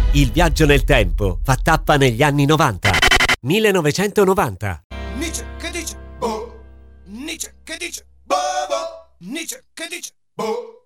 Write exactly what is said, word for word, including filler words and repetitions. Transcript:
Il viaggio nel tempo fa tappa negli anni novanta. millenovecentonovanta. Nietzsche che dice, boh, Nietzsche che dice, boh, boh, Nietzsche che dice, boh.